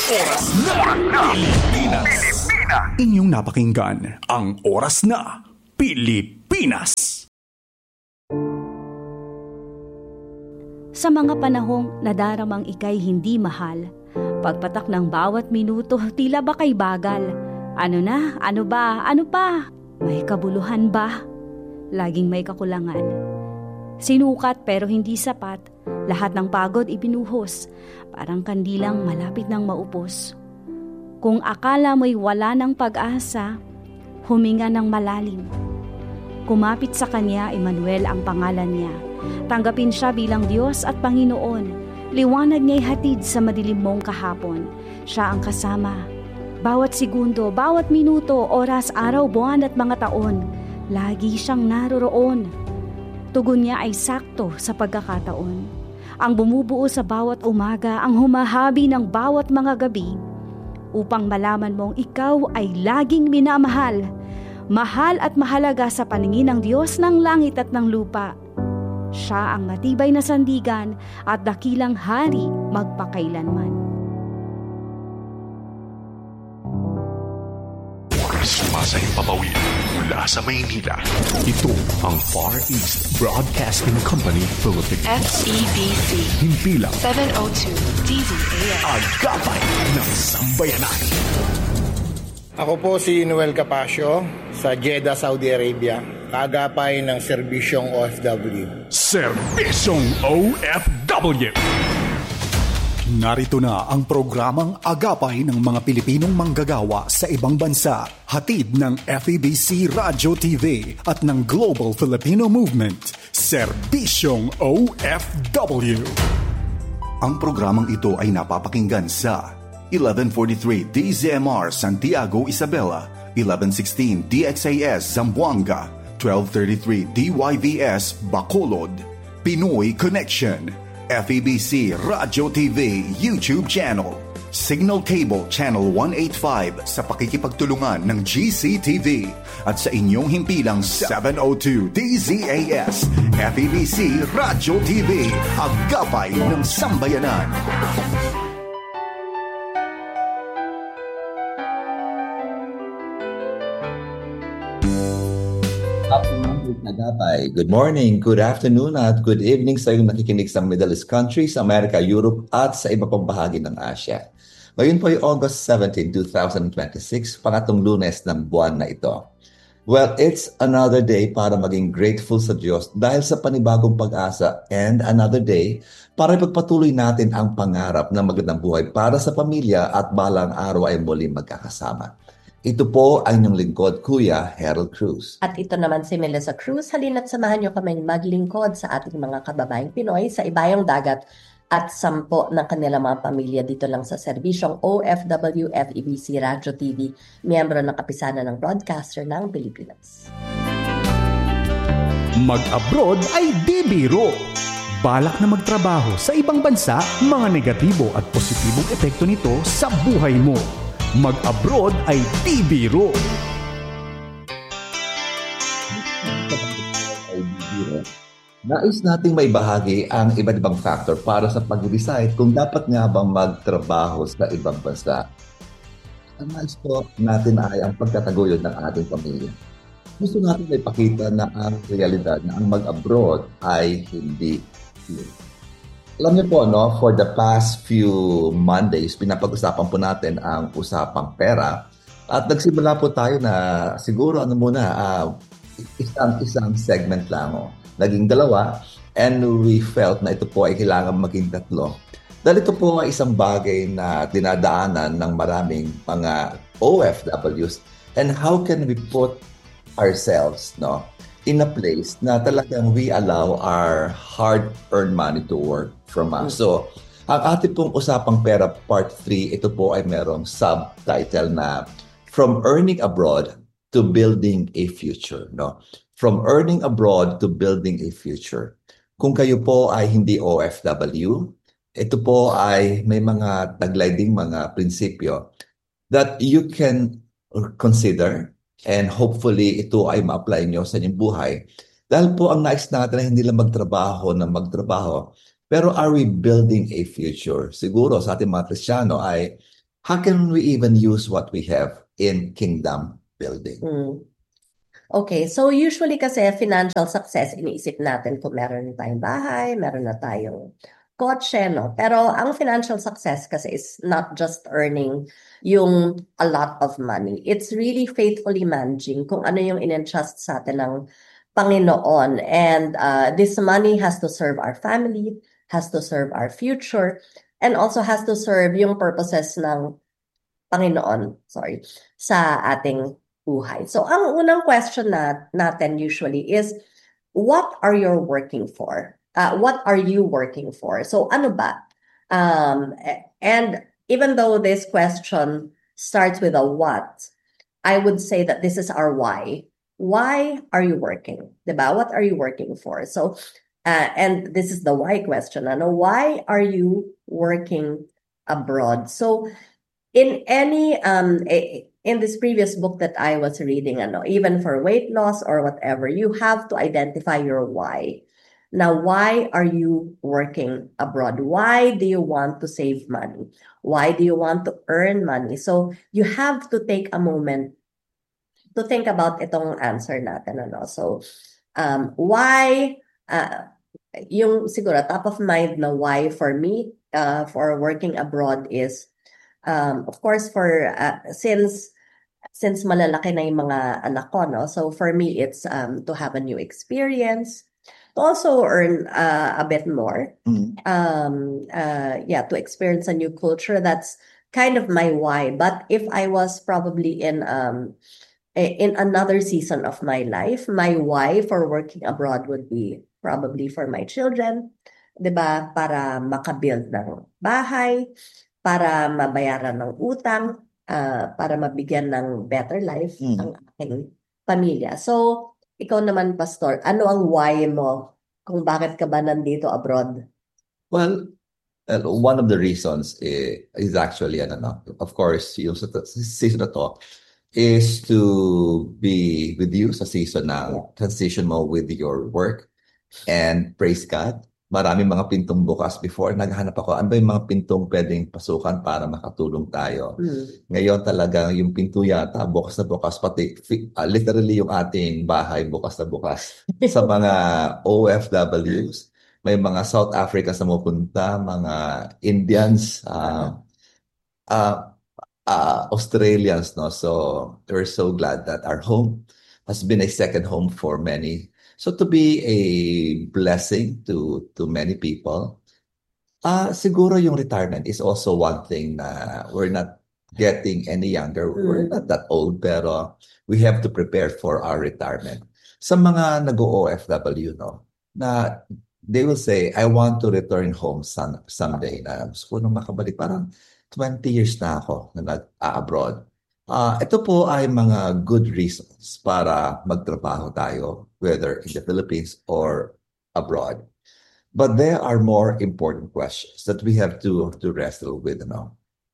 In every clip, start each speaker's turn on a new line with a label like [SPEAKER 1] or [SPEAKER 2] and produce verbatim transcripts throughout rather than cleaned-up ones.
[SPEAKER 1] Oras na Pilipinas. Inyong napakinggan ang Oras na Pilipinas.
[SPEAKER 2] Sa mga panahong nadaramang ika'y hindi mahal, pagpatak ng bawat minuto tila ba kay bagal. Ano na? Ano ba? Ano pa? May kabuluhan ba? Laging may kakulangan. Sinukat pero hindi sapat, lahat ng pagod ibinuhos, parang kandilang malapit ng maupos. Kung akala mo'y wala ng pag-asa, huminga ng malalim. Kumapit sa kanya, Emmanuel ang pangalan niya. Tanggapin siya bilang Diyos at Panginoon. Liwanag niya'y hatid sa madilim mong kahapon. Siya ang kasama. Bawat segundo, bawat minuto, oras, araw, buwan at mga taon, lagi siyang naroroon. Tugon niya ay sakto sa pagkakataon. Ang bumubuo sa bawat umaga, ang humahabi ng bawat mga gabi, upang malaman mong ikaw ay laging minamahal. Mahal at mahalaga sa paningin ng Diyos ng langit at ng lupa. Siya ang matibay na sandigan at dakilang hari magpakailanman.
[SPEAKER 1] Sumasay papawid mula sa Maynila. Ito ang Far East Broadcasting Company Philippines.
[SPEAKER 3] F E B C.
[SPEAKER 1] Himpilang
[SPEAKER 3] seven oh two D Z A M.
[SPEAKER 1] Agapay ng Sambayanan.
[SPEAKER 4] Ako po si Noel Capasio sa Jeddah, Saudi Arabia. Kagapay ng Serbisyong O F W.
[SPEAKER 1] Serbisyong O F W. Narito na ang programang Agapay ng mga Pilipinong manggagawa sa ibang bansa. Hatid ng F E B C Radio T V at ng Global Filipino Movement. Serbisyong O F W. Ang programang ito ay napapakinggan sa eleven forty-three D Z M R Santiago, Isabela, eleven sixteen D X A S Zamboanga, twelve thirty-three D Y V S Bacolod. Pinoy Connection, F E B C Radio T V YouTube channel, Signal Cable Channel one eighty-five sa pakikipagtulungan ng G C T V at sa inyong himpilang seven oh two D Z A S F E B C Radio T V, Agapay ng Sambayanan.
[SPEAKER 5] Agapay. Good morning, good afternoon at good evening sa iyong nakikinig sa Middle East countries, America, Europe at sa iba pang bahagi ng Asia. Ngayon po ay August seventeenth, twenty twenty-six, pangatong lunes ng buwan na ito. Well, it's another day para maging grateful sa Diyos dahil sa panibagong pag-asa and another day para ipagpatuloy natin ang pangarap ng magandang buhay para sa pamilya at balang araw ay muli magkakasama. Ito po ang inyong lingkod, Kuya Harold Cruz.
[SPEAKER 6] At ito naman si Melissa Cruz. Halina't samahan niyo kami maglingkod sa ating mga kababaeng Pinoy sa ibayong dagat at sampo ng kanilang mga pamilya dito lang sa serbisyong O F W F E B C Radio T V, miyembro ng kapisanan ng broadcaster ng Pilipinas.
[SPEAKER 1] Mag-abroad ay di biro. Balak na magtrabaho sa ibang bansa, mga negatibo at positibong epekto nito sa buhay mo. Mag-abroad ay di biro.
[SPEAKER 5] Nais nating may bahagi ang iba't ibang factor para sa pag-decide kung dapat nga bang magtrabaho sa ibang bansa. Ang nais po natin ay ang pagtataguyod ng ating pamilya. Gusto natin ay ipakita na ang realidad na ang mag-abroad ay hindi yun. Alam niyo po, no, for the past few Mondays, pinapag-usapan po natin ang usapang pera. At nagsimula po tayo na siguro ano muna, uh, isang, isang segment lang. Oh. Naging dalawa and we felt na ito po ay kailangan maging tatlo. Dahil ito po ay isang bagay na dinadaanan ng maraming mga O F Ws. And how can we put ourselves, no, in a place na talagang we allow our hard-earned money to work from us. So, ang ating pong usapang pera part three, ito po ay merong subtitle na From Earning Abroad to Building a Future. No? From Earning Abroad to Building a Future. Kung kayo po ay hindi O F W, ito po ay may mga taglay ding mga prinsipyo that you can consider. And hopefully, ito ay ma-apply nyo sa inyong buhay. Dahil po ang nais natin ay hindi lang magtrabaho na magtrabaho. Pero are we building a future? Siguro sa ating mga Kristiyano ay how can we even use what we have in kingdom building?
[SPEAKER 6] Mm. Okay, so usually kasi financial success, iniisip natin kung meron na tayong bahay, meron na tayong kotse, no? Pero ang financial success kasi is not just earning yung a lot of money. It's really faithfully managing kung ano yung in-entrust sa atin ng Panginoon. And uh, this money has to serve our family, has to serve our future, and also has to serve yung purposes ng Panginoon, sorry, sa ating buhay. So, ang unang question na, natin usually is, what are you working for? Uh, what are you working for? So, ano ba? Um, and even though this question starts with a what, I would say that this is our why. Why are you working? Diba? What are you working for? So, uh, and this is the why question. Ano? Why are you working abroad? So, in any um in this previous book that I was reading, ano, even for weight loss or whatever, you have to identify your why. Now, why are you working abroad? Why do you want to save money? Why do you want to earn money? So you have to take a moment to think about itong answer natin, ano. So um why uh, yung siguro top of mind na why for me uh, for working abroad is Um, of course, for uh, since since malalaki na yung mga anak ko, no? So for me, it's um, to have a new experience, to also earn uh, a bit more.
[SPEAKER 5] Mm.
[SPEAKER 6] Um, uh, yeah, to experience a new culture. That's kind of my why. But if I was probably in um in another season of my life, my why for working abroad would be probably for my children, 'di ba? Para makabuild ng bahay, para mabayaran ng utang, uh, para mabigyan ng better life
[SPEAKER 5] Mm.
[SPEAKER 6] ang aking pamilya. So, ikaw naman, Pastor, ano ang why mo kung bakit ka ba nandito abroad?
[SPEAKER 5] Well, uh, one of the reasons is, is actually, ano, no, of course, yung sa sa season na to is to be with you sa season ng transition mo with your work. And praise God, maraming mga pintong bukas. Before, naghahanap ako, ano ba yung mga pintong pwedeng pasukan para makatulong tayo?
[SPEAKER 6] Mm.
[SPEAKER 5] Ngayon talaga, yung pinto yata, bukas na bukas, pati fi- uh, literally yung ating bahay, bukas na bukas. Sa mga O F Ws, may mga South Africans na mapunta, mga Indians, uh, uh, uh, Australians, no? So we're so glad that our home has been a second home for many. So to be a blessing to to many people, uh, siguro yung retirement is also one thing na we're not getting any younger. We're
[SPEAKER 6] Mm.
[SPEAKER 5] not that old, pero we have to prepare for our retirement. Sa mga nag-O F W, no, na they will say, I want to return home some, someday. Na gusto ko nung makabalik. Parang twenty years na ako na nag-abroad. Uh, ito po ay mga good reasons para magtrabaho tayo, whether in the Philippines or abroad. But there are more important questions that we have to to wrestle with. No?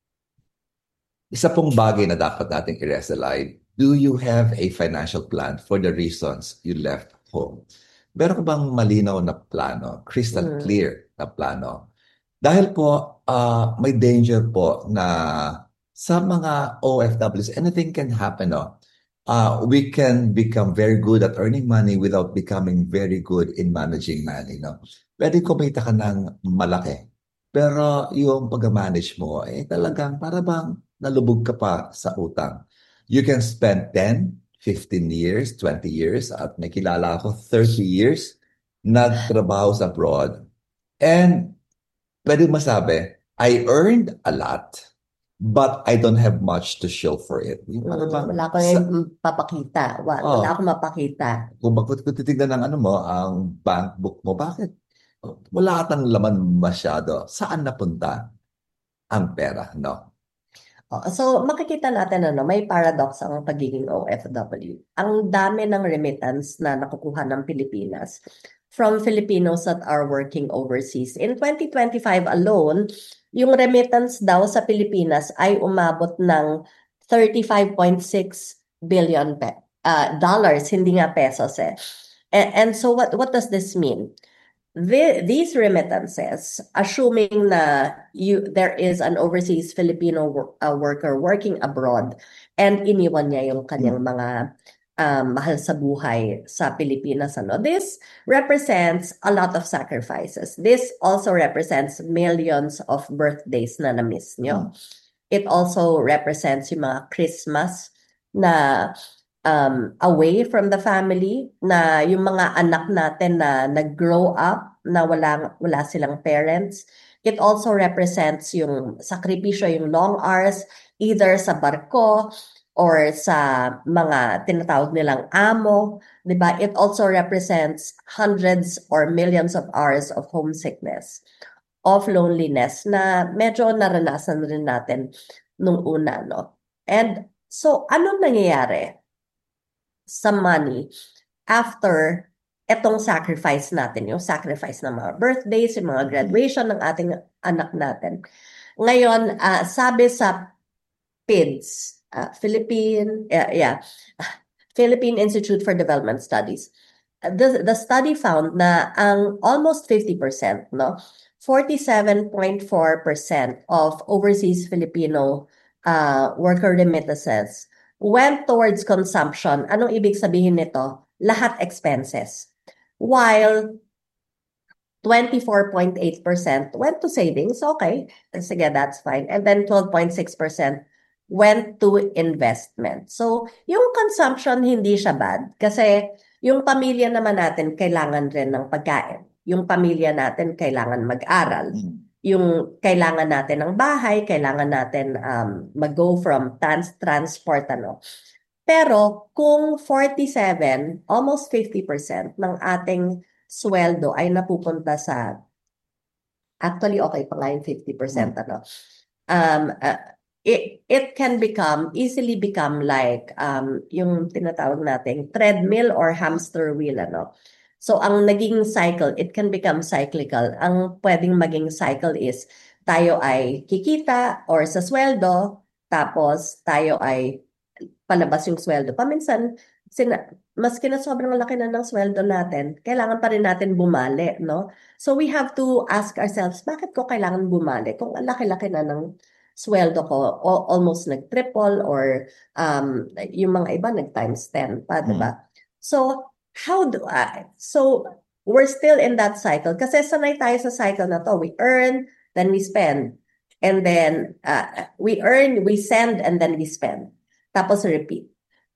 [SPEAKER 5] Isa pong bagay na dapat nating i-wrestle ay, do you have a financial plan for the reasons you left home? Meron ka bang malinaw na plano, crystal
[SPEAKER 6] Mm.
[SPEAKER 5] clear na plano? Dahil po, uh, may danger po na sa mga O F Ws, anything can happen. No? Uh, we can become very good at earning money without becoming very good in managing money. No? Pwede kumita ka ng malaki. Pero yung pag-manage mo, eh talagang para bang nalubog ka pa sa utang. You can spend ten, fifteen years, twenty years, at may kilala ako, thirty years, nagtrabaho sa abroad. And pwede masabi, I earned a lot, but I don't have much to show for it. Yung para
[SPEAKER 6] Mm,
[SPEAKER 5] bang
[SPEAKER 6] wala akong
[SPEAKER 5] sa-
[SPEAKER 6] papakita. Wa-
[SPEAKER 5] Oh.
[SPEAKER 6] Wala akong mapakita.
[SPEAKER 5] kung bakit kung titignan ng ano mo, ang bank book mo, bakit wala atang laman masyado? Saan napunta ang pera, no?
[SPEAKER 6] Oh, so makikita natin ano, may paradox ang pagiging O F W. Ang dami ng remittance na nakukuha ng Pilipinas from Filipinos that are working overseas. In twenty twenty-five alone, yung remittance daw sa Pilipinas ay umabot ng thirty-five point six billion pe- uh, dollars, hindi nga pesos eh. And, and so what what does this mean? the, these remittances, assuming na you there is an overseas Filipino wor- uh, worker working abroad and iniwan niya yung kanyang mga um, mahal sa buhay sa Pilipinas, ano, this represents a lot of sacrifices. This also represents millions of birthdays na na-miss nyo. It also represents yung mga Christmas na um, away from the family, na yung mga anak natin na nag-grow up, na wala, wala silang parents. It also represents yung sakripisyo, yung long hours, either sa barko or sa mga tinatawag nilang amo, di ba? It also represents hundreds or millions of hours of homesickness, of loneliness, na medyo naranasan rin natin nung una, no? And so, anong nangyayari sa money after etong sacrifice natin, yung sacrifice ng mga birthdays, yung mga graduation ng ating anak natin? Ngayon, uh, sabi sa P I D S, uh, Philippine, uh, yeah, Philippine Institute for Development Studies, the, the study found na ang almost fifty percent, no? forty-seven point four percent of overseas Filipino uh, worker remittances went towards consumption. Anong ibig sabihin nito? Lahat expenses. While twenty-four point eight percent went to savings. Okay, sige, that's fine. And then twelve point six percent went to investment. So, yung consumption, hindi siya bad. Kasi yung pamilya naman natin kailangan rin ng pagkain. Yung pamilya natin kailangan mag-aral. Yung kailangan natin ng bahay, kailangan natin um, mag-go from trans transport, ano. Pero kung forty-seven, almost fifty percent ng ating sweldo ay napupunta sa, actually okay pa nga yung fifty percent, ano. Um, uh, it it can become, easily become like um, yung tinatawag nating treadmill or hamster wheel, ano. So, ang naging cycle, it can become cyclical. Ang pwedeng maging cycle is, tayo ay kikita or sa sweldo, tapos tayo ay palabas yung sweldo. Paminsan, sina, maski na sobrang laki na ng sweldo natin, kailangan pa rin natin bumali, no? So, we have to ask ourselves, bakit ko kailangan bumali? Kung ang laki-laki na ng sweldo ko, o, almost nag-triple, or um, yung mga iba nag-times ten pa, diba? Mm. So, how do I, so we're still in that cycle kasi sanay tayo sa cycle na to. We earn, then we spend, and then uh, we earn, we send, and then we spend, tapos repeat.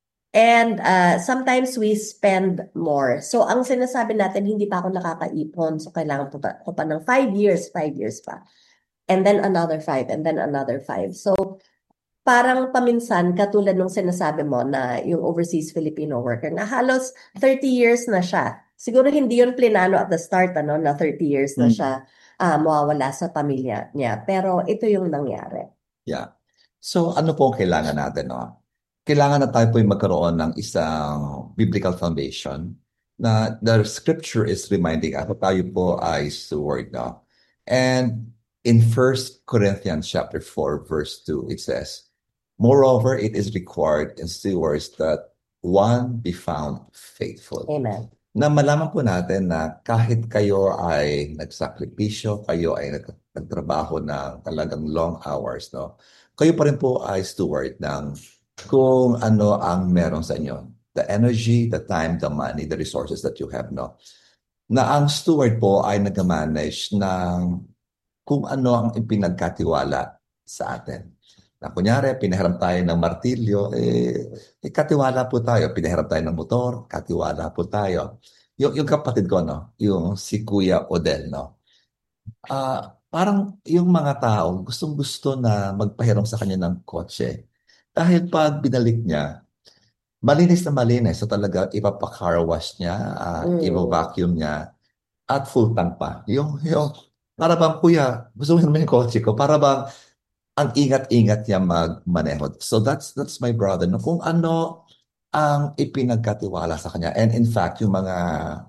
[SPEAKER 6] And uh, sometimes we spend more. So ang sinasabi natin, hindi pa ako nakakaipon, so kailangan ko pa, ko pa ng five years, five years pa, and then another five, and then another five. So parang paminsan, katulad nung sinasabi mo na yung overseas Filipino worker, na halos thirty years na siya. Siguro hindi yun plinano at the start, ano, na thirty years na siya uh, mawawala sa pamilya niya. Pero ito yung nangyari.
[SPEAKER 5] Yeah. So ano po ang kailangan natin, no? Kailangan na tayo po yung magkaroon ng isang biblical foundation na the scripture is reminding us na tayo po ay steward, no? And in First Corinthians chapter four, verse two, it says, moreover, it is required in stewards that one be found faithful.
[SPEAKER 6] Amen.
[SPEAKER 5] Na malaman po natin na kahit kayo ay nagsakripisyo, kayo ay nag- nagtrabaho ng talagang long hours, no? Kayo pa rin po ay steward ng kung ano ang meron sa inyo. The energy, the time, the money, the resources that you have, no? Na ang steward po ay nag-manage ng kung ano ang ipinagkatiwala sa atin. Na kunyari, pinahiram tayo ng martilyo, eh, eh katiwala po tayo. Pinahiram tayo ng motor, katiwala po tayo. Yung, yung kapatid ko, no? Yung si Kuya Odel, no? Uh, parang yung mga tao, gustong-gusto na magpahiram sa kanya ng kotse. Dahil pag binalik niya, malinis na malinis. So talaga, ipapa-car wash niya, uh, mm. ipa-vacuum niya, at full tank pa. Yung, yung, para bang, kuya, gusto mo naman yung kotse ko? Para bang, ang ingat-ingat niya magmaneho. So that's that's my brother. No? Kung ano ang ipinagkatiwala sa kanya. And in fact, yung mga,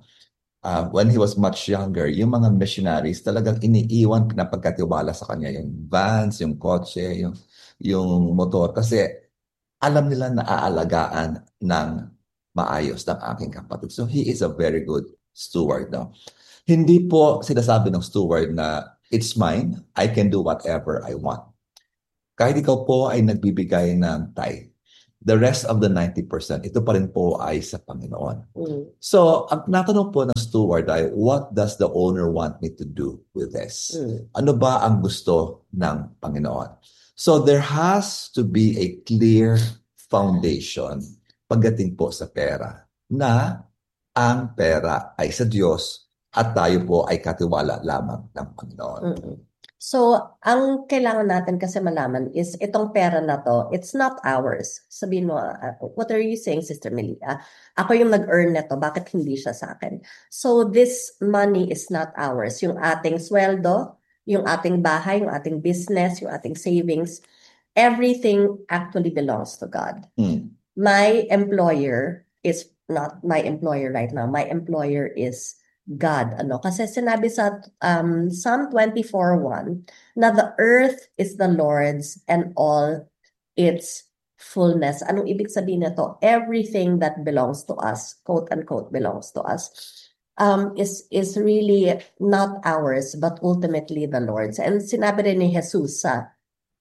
[SPEAKER 5] uh, when he was much younger, yung mga missionaries talagang iniiwan, pinapagkatiwala sa kanya. Yung vans, yung kotse, yung, yung motor. Kasi alam nila na aalagaan ng maayos ng aking kapatid. So he is a very good steward. No? Hindi po sinasabi ng steward na it's mine, I can do whatever I want. Kahit ikaw po ay nagbibigay ng tithe, the rest of the ninety percent, ito pa rin po ay sa Panginoon.
[SPEAKER 6] Mm.
[SPEAKER 5] So, ang natanong po ng steward ay, what does the owner want me to do with this?
[SPEAKER 6] Mm.
[SPEAKER 5] Ano ba ang gusto ng Panginoon? So, there has to be a clear foundation pagdating po sa pera, na ang pera ay sa Diyos at tayo po ay katiwala lamang ng Panginoon.
[SPEAKER 6] Mm-mm. So, ang kailangan natin kasi malaman is itong pera na to, it's not ours. Sabihin mo, uh, what are you saying, Sister Melia? Ako yung nag-earn nito, bakit hindi siya sa akin? So, this money is not ours. Yung ating sweldo, yung ating bahay, yung ating business, yung ating savings, everything actually belongs to God.
[SPEAKER 5] Mm.
[SPEAKER 6] My employer is not my employer right now. My employer is God, ano? Kasi sinabi sa um, Psalm twenty-four one na the earth is the Lord's and all its fullness. Anong ibig sabihin nito? Everything that belongs to us, quote unquote, belongs to us, um, is is really not ours, but ultimately the Lord's. And sinabi rin ni Jesus sa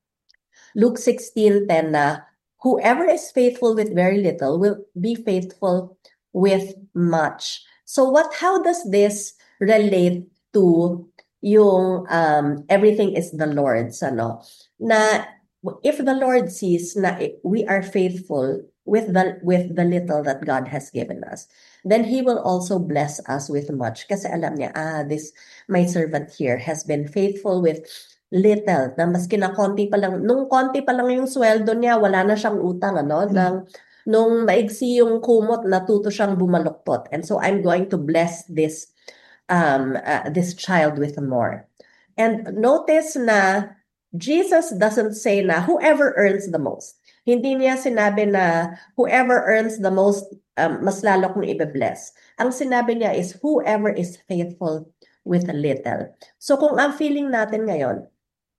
[SPEAKER 6] Luke sixteen ten na whoever is faithful with very little will be faithful with much. So what? How does this relate to yung um, everything is the Lord's, ano? Na if the Lord sees na we are faithful with the with the little that God has given us, then He will also bless us with much. Kasi alam niya, ah, this my servant here has been faithful with little. Na maski na konti pa lang, nung konti pa lang yung sweldo niya, wala na siyang utang, ano? Mm. Nang nung maigsi yung kumot, natuto siyang bumaluktot. And so I'm going to bless this um uh, this child with more. And notice na Jesus doesn't say na whoever earns the most. Hindi niya sinabi na whoever earns the most, um, mas lalo kong ibe-bless. Ang sinabi niya is whoever is faithful with a little. So kung ang feeling natin ngayon,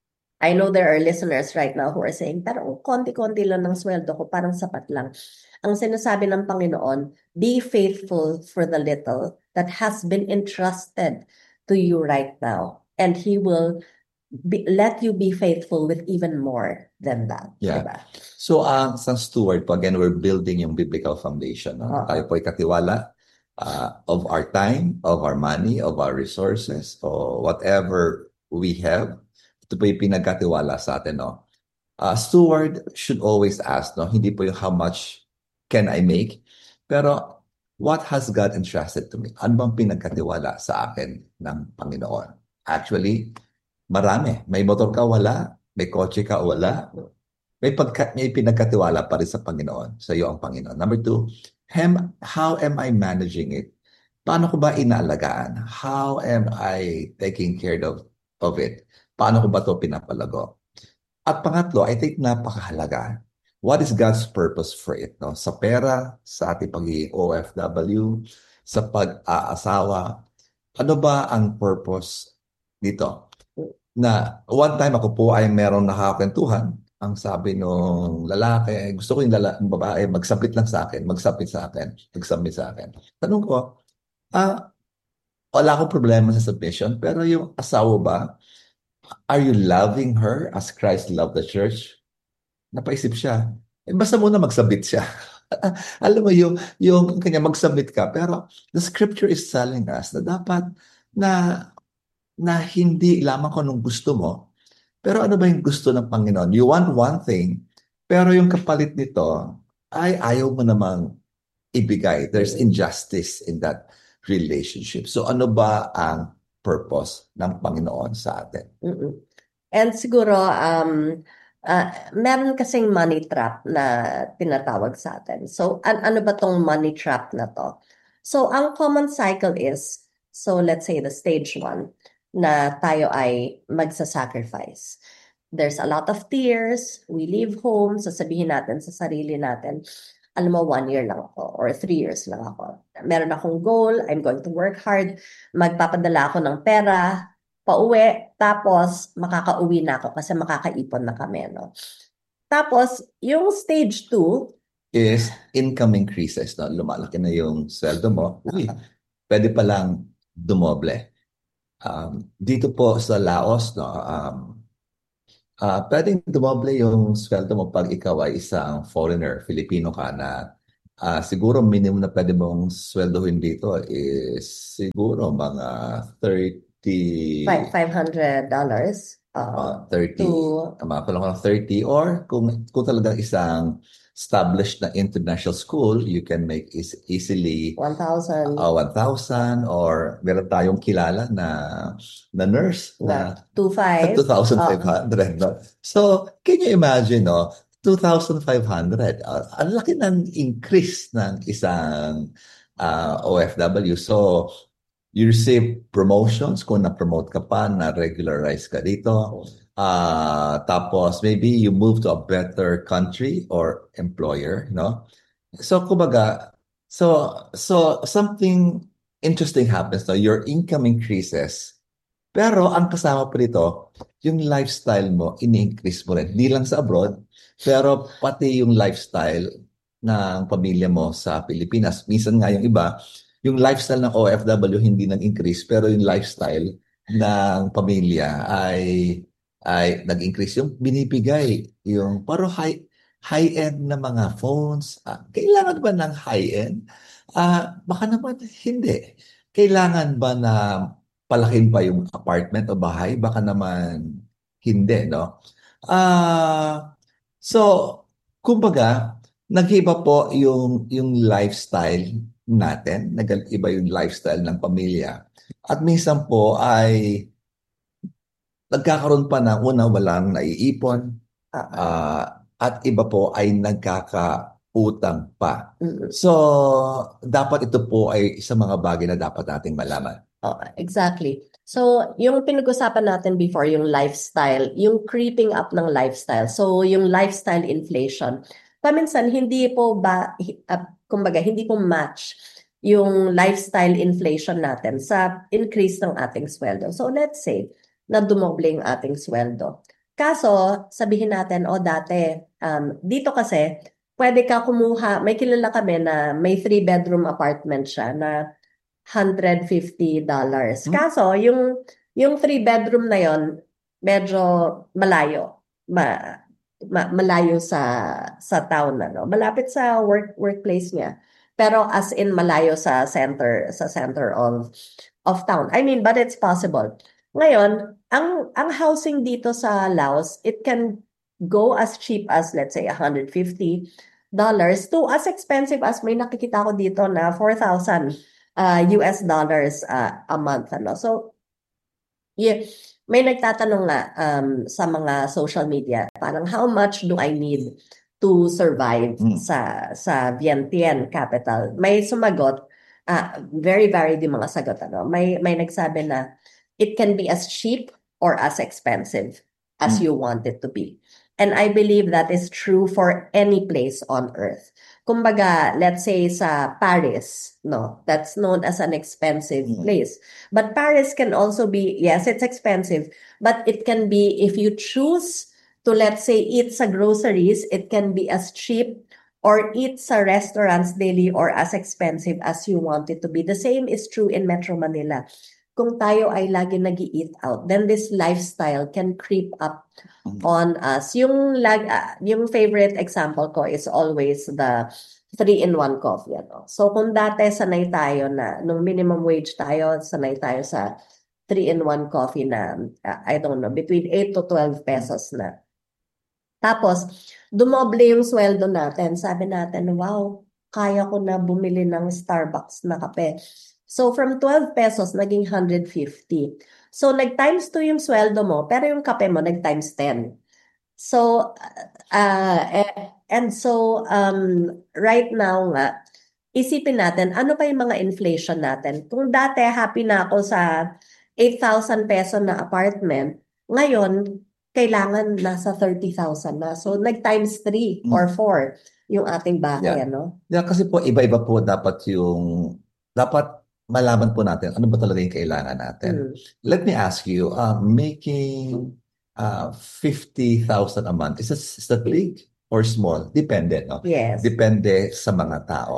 [SPEAKER 6] I know there are listeners right now who are saying, pero konti-konti lang ng sweldo ko, parang sapat lang. Ang sinasabi ng Panginoon, be faithful for the little that has been entrusted to you right now. And He will be, let you be faithful with even more than that.
[SPEAKER 5] Yeah.
[SPEAKER 6] Diba?
[SPEAKER 5] So, ang uh, sa steward po, again, we're building yung biblical foundation. No?
[SPEAKER 6] Uh-huh.
[SPEAKER 5] Tayo po ay katiwala uh, of our time, of our money, of our resources, or whatever we have. Ito po yung pinagkatiwala sa atin, no? Uh, steward should always ask, no? Hindi po yung how much can I make? Pero, what has God entrusted to me? Ano bang pinagkatiwala sa akin ng Panginoon? Actually, marami. May motor ka, wala. May kotse ka, wala. May, pagka, may pinagkatiwala pa rin sa Panginoon. Sa iyo ang Panginoon. Number two, hem, how am I managing it? Paano ko ba inaalagaan? How am I taking care of, of it? Paano ko ba ito pinapalago? At pangatlo, I think napakahalaga. What is God's purpose for it? No? Sa pera, sa ating pagiging O F W, sa pag-aasawa, ano ba ang purpose dito? Na one time ako po ay merong nakakwentuhan. Ang sabi nung lalaki, gusto ko yung, lala, yung babae magsabit lang sa akin, magsabit sa akin, magsabit sa akin. Tanong ko, ah, wala akong problema sa submission, pero yung asawa ba, are you loving her as Christ loved the church? Napaisip siya. Eh, basta muna magsabit siya. Alam mo yung, yung kanya magsabit ka. Pero the scripture is telling us na dapat na, na hindi lamang kung anong gusto mo. Pero ano ba yung gusto ng Panginoon? You want one thing, pero yung kapalit nito ay ayaw mo namang ibigay. There's injustice in that relationship. So ano ba ang purpose ng Panginoon sa atin?
[SPEAKER 6] Mm-mm. And siguro, um, uh, meron kasing money trap na tinatawag sa atin. So, an- ano ba tong money trap na to? So, ang common cycle is, so let's say the stage one, na tayo ay magsa-sacrifice. There's a lot of tears, we leave home, sasabihin natin sa sarili natin, alam mo, one year lang ako or three years lang ako. Meron akong goal, I'm going to work hard, magpapadala ako ng pera, pauwi, tapos makakauwi na ako kasi makakaipon na kami, no? Tapos, yung stage two
[SPEAKER 5] is income increases, no? Lumalaki na yung sweldo mo. Uy, pwede palang dumoble. Um, dito po sa Laos, no, um, uh, pwedeng dumoble yung sweldo mo pag ikaw ay isang foreigner, Filipino ka na ah, siguro minimum na pwede mong sweldohin dito is siguro mga thirty,
[SPEAKER 6] Five, five hundred dollars
[SPEAKER 5] uh,
[SPEAKER 6] uh,
[SPEAKER 5] thirty,
[SPEAKER 6] to
[SPEAKER 5] mga kulang-kulang thirty, or kung, kung talagang isang established na international school, you can make is easily
[SPEAKER 6] one thousand
[SPEAKER 5] uh, one thousand, or meron tayong kilala na na nurse
[SPEAKER 6] na
[SPEAKER 5] na
[SPEAKER 6] two five. Uh,
[SPEAKER 5] two thousand five hundred, no? So, can you imagine, no? two thousand five hundred. Uh, ang laki ng increase ng isang uh, O F W. So, you receive promotions kung na-promote ka pa, na-regularize ka dito. Uh, tapos, maybe you move to a better country or employer, no? So, kumbaga, so, so something interesting happens, no? Your income increases. Pero ang kasama pa dito, yung lifestyle mo, ini-increase mo rin. Hindi lang sa abroad, pero pati yung lifestyle ng pamilya mo sa Pilipinas. Minsan nga yung iba, yung lifestyle ng O F W hindi nag-increase, pero yung lifestyle ng pamilya ay ay nag-increase. Yung binibigay, yung paro high high-end na mga phones. Ah, kailangan ba ng high-end? Ah, baka naman hindi. Kailangan ba na palakin pa yung apartment o bahay? Baka naman hindi, no? Ah, so, kumbaga, nag-iba po yung yung lifestyle natin, nag-iba yung lifestyle ng pamilya. At minsan po ay nagkakaroon pa ng una, walang naiipon,
[SPEAKER 6] uh,
[SPEAKER 5] ah, at iba po ay nagkakautang pa.
[SPEAKER 6] mm.
[SPEAKER 5] So, dapat ito po ay isang mga bagay na dapat nating malaman.
[SPEAKER 6] Oh, exactly. So, yung pinag-usapan natin before, yung lifestyle, yung creeping up ng lifestyle. So, yung lifestyle inflation. Paminsan, hindi po ba, uh, kumbaga, hindi po match yung lifestyle inflation natin sa increase ng ating sweldo. So, let's say, na dumoble yung ating sweldo. Kaso, sabihin natin, o oh, dati, um, dito kasi, pwede ka kumuha, may kilala kami na may three-bedroom apartment siya na one hundred fifty dollars.
[SPEAKER 5] Hmm?
[SPEAKER 6] Kaso, yung, yung three-bedroom na yon medyo malayo. Ma, ma, malayo sa sa town, ano? Malapit sa work workplace niya. Pero as in malayo sa center sa center of of town. I mean, but it's possible. Ngayon, ang ang housing dito sa Laos, it can go as cheap as, let's say, one hundred fifty dollars to as expensive as may nakikita ko dito na four thousand uh, U S dollars uh, a month, ano. So, yeah, may nagtatanong nga um, sa mga social media, parang how much do I need to survive
[SPEAKER 5] Mm.
[SPEAKER 6] sa sa Vientiane capital? May sumagot, ah, very varied yung mga sagot, ano. May may nagsabi na it can be as cheap or as expensive as
[SPEAKER 5] Mm.
[SPEAKER 6] you want it to be. And I believe that is true for any place on earth. Kumbaga, let's say sa Paris, no, that's known as an expensive
[SPEAKER 5] Mm.
[SPEAKER 6] place. But Paris can also be, yes, it's expensive, but it can be, if you choose to, let's say, eat sa groceries, it can be as cheap, or eat sa restaurants daily, or as expensive as you want it to be. The same is true in Metro Manila. Kung tayo ay lagi nag-eat out, then this lifestyle can creep up on us. Yung lag, uh, yung favorite example ko is always the three-in-one coffee, ano. So kung dati sanay tayo na nung minimum wage tayo, sanay tayo sa three-in-one coffee na uh, I don't know, between eight to twelve pesos na. Tapos dumoble yung sweldo natin. Sabi natin, wow, kaya ko na bumili ng Starbucks na kape. So from twelve pesos naging one hundred fifty. So nag-times two yung sweldo mo, pero yung kape mo nag-times ten. So uh, eh, and so um right now nga, isipin natin ano pa yung mga inflation natin. Kung dati happy na ako sa eight thousand peso na apartment, ngayon kailangan nasa thirty thousand na. So nag-times three
[SPEAKER 5] Mm.
[SPEAKER 6] or four yung ating bahay,
[SPEAKER 5] Yeah.
[SPEAKER 6] ano?
[SPEAKER 5] Yeah, kasi po iba-iba po dapat yung dapat malaman po natin ano ba talaga yung kailangan natin.
[SPEAKER 6] Mm.
[SPEAKER 5] Let me ask you, uh, making uh, fifty thousand a month, is that, is that big or small? Depende, no?
[SPEAKER 6] Yes.
[SPEAKER 5] Depende sa mga tao.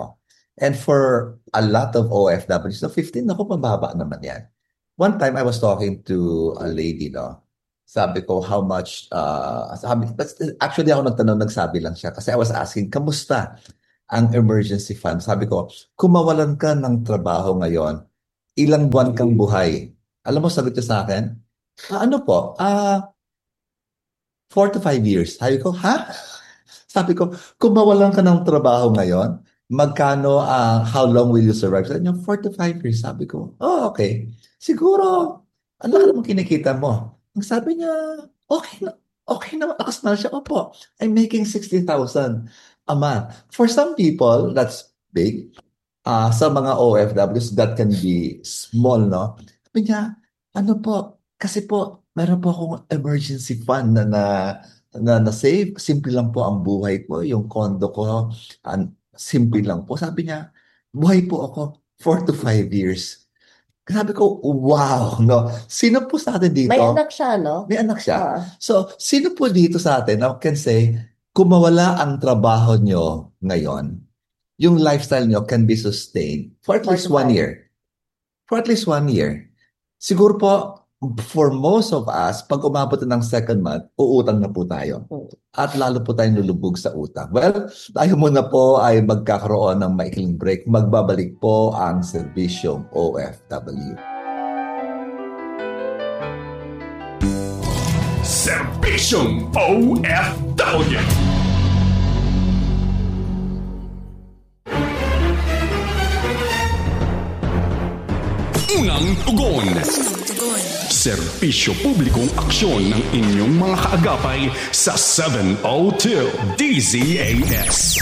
[SPEAKER 5] And for a lot of O F Ws, so fifteen, ako, mababa naman yan. One time, I was talking to a lady, no? Sabi ko, how much, uh, sabi, actually ako nagtanong, nagsabi lang siya. Kasi I was asking, kamusta ang emergency fund? Sabi ko, kung mawalan ka ng trabaho ngayon, ilang buwan kang buhay? Alam mo, sabi ko sa akin, ah, ano po, ah, uh, four to five years. Sabi ko, ha? Sabi ko, kung mawalan ka ng trabaho ngayon, magkano, uh, how long will you survive? Sabi niya, four to five years. Sabi ko, oh, okay. Siguro, ano ka naman kinikita mo? Ang sabi niya, okay na, okay na, takas na siya. Opo, I'm making sixty thousand a month. For some people, that's big. Uh, sa mga O F Ws, that can be small, no? Sabi niya, ano po, kasi po, meron po akong emergency fund na na, na, na save. Simple lang po ang buhay ko. Yung condo ko, uh, simple lang po. Sabi niya, buhay po ako four to five years. Sabi ko, wow, no? Sino po sa atin dito?
[SPEAKER 6] May anak siya, no?
[SPEAKER 5] May anak siya.
[SPEAKER 6] Uh.
[SPEAKER 5] So, sino po dito sa atin na can say, kung mawala ang trabaho nyo ngayon, yung lifestyle nyo can be sustained for at least one year. For at least one year. Siguro po, for most of us, pag umabot ng second month, uutang na po tayo. At lalo po tayong lulubog sa utang. Well, tayo muna po ay magkakaroon ng maikling break. Magbabalik po ang serbisyong O F W.
[SPEAKER 1] Serbisyong O F W. Unang tugon. Serbisyo publikong aksyon ng inyong mga kaagapay sa seven oh two D Z A S.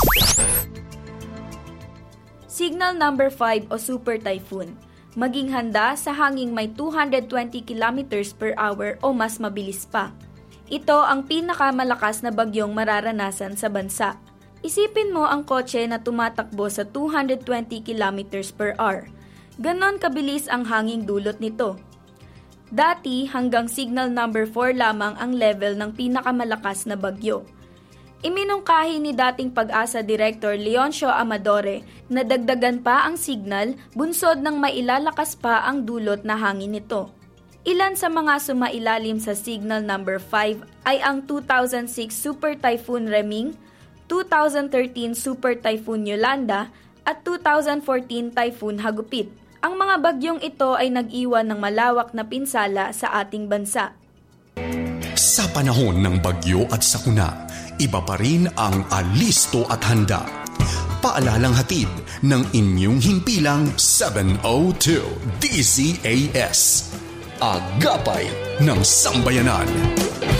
[SPEAKER 2] Signal number five o Super Typhoon. Maging handa sa hanging may two hundred twenty kilometers per hour o mas mabilis pa. Ito ang pinakamalakas na bagyong mararanasan sa bansa. Isipin mo ang kotse na tumatakbo sa two hundred twenty kilometers per hour. Ganon kabilis ang hanging dulot nito. Dati hanggang signal number four lamang ang level ng pinakamalakas na bagyo. Iminungkahi ni dating Pag-asa Director Leoncio Amadore na dagdagan pa ang signal bunsod ng mailalakas pa ang dulot na hangin nito. Ilan sa mga sumailalim sa signal number five ay ang two thousand six Super Typhoon Reming, two thousand thirteen Super Typhoon Yolanda at two thousand fourteen Typhoon Hagupit. Ang mga bagyong ito ay nag-iwan ng malawak na pinsala sa ating bansa.
[SPEAKER 1] Sa panahon ng bagyo at sakuna, iba pa rin ang alisto at handa. Paalalang hatid ng inyong himpilang seven oh two D Z A S. Agapay ng Sambayanan.